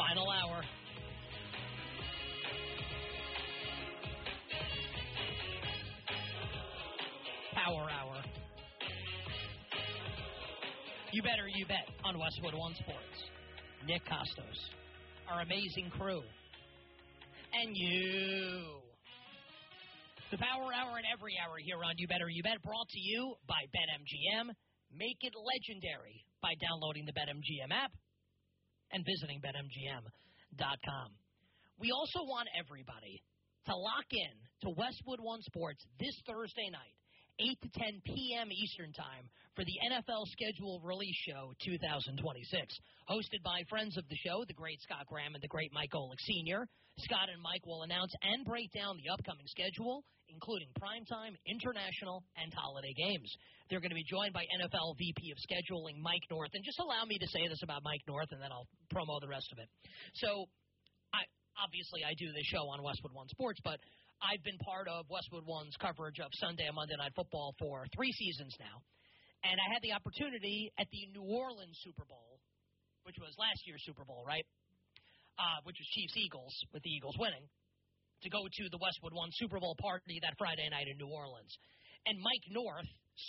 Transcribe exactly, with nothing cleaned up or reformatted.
Final hour. Power hour. You better, you bet, on Westwood One Sports. Nick Costos, our amazing crew, and you. The Power Hour and every hour here on You Better, You Bet, brought to you by BetMGM. Make it legendary by downloading the BetMGM app and visiting Bet M G M dot com. We also want everybody to lock in to Westwood One Sports this Thursday night, eight to ten p.m. Eastern Time, for the N F L Schedule Release Show two thousand twenty-six. Hosted by friends of the show, the great Scott Graham and the great Mike Golick Senior Scott and Mike will announce and break down the upcoming schedule, including primetime, international, and holiday games. They're going to be joined by N F L V P of Scheduling, Mike North. And just allow me to say this about Mike North, and then I'll promo the rest of it. So, I obviously, I do this show on Westwood One Sports, but I've been part of Westwood One's coverage of Sunday and Monday Night Football for three seasons now. And I had the opportunity at the New Orleans Super Bowl, which was last year's Super Bowl, right, uh, which was Chiefs-Eagles, with the Eagles winning, to go to the Westwood One Super Bowl party that Friday night in New Orleans. And Mike North